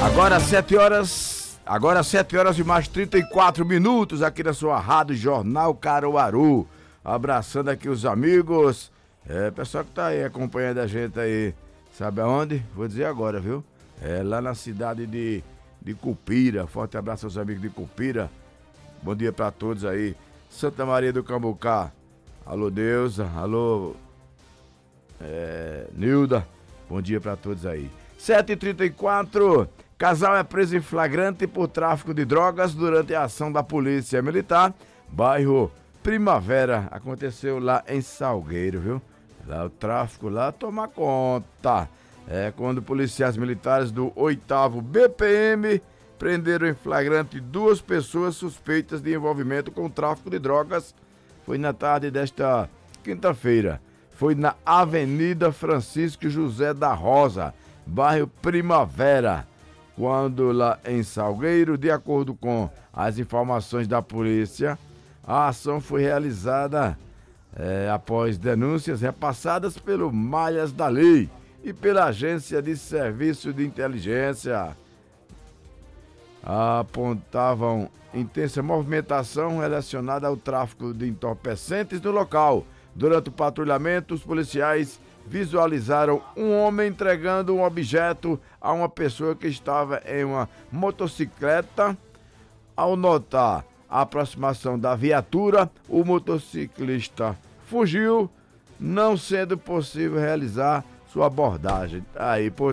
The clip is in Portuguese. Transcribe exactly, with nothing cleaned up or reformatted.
Agora sete horas, agora sete horas e mais trinta e quatro minutos aqui na sua Rádio Jornal Caruaru. Abraçando aqui os amigos, é, pessoal que tá aí acompanhando a gente aí, sabe aonde? Vou dizer agora, viu? É lá na cidade de, de Cupira. Forte abraço aos amigos de Cupira. Bom dia pra todos aí. Santa Maria do Cambucá. Alô, Deusa. Alô, é, Nilda. Bom dia pra todos aí. sete e trinta e quatro. Casal é preso em flagrante por tráfico de drogas durante a ação da Polícia Militar, bairro Primavera. Aconteceu lá em Salgueiro, viu? Lá o tráfico lá toma conta. É quando policiais militares do oitavo B P M prenderam em flagrante duas pessoas suspeitas de envolvimento com tráfico de drogas. Foi na tarde desta quinta-feira. Foi na Avenida Francisco José da Rosa, bairro Primavera. Quando lá em Salgueiro, de acordo com as informações da polícia, a ação foi realizada é, após denúncias repassadas pelo Malhas da Lei e pela Agência de Serviço de Inteligência. Apontavam intensa movimentação relacionada ao tráfico de entorpecentes no local. Durante o patrulhamento, os policiais visualizaram um homem entregando um objeto a uma pessoa que estava em uma motocicleta. Ao notar a aproximação da viatura, o motociclista fugiu, não sendo possível realizar sua abordagem. Aí,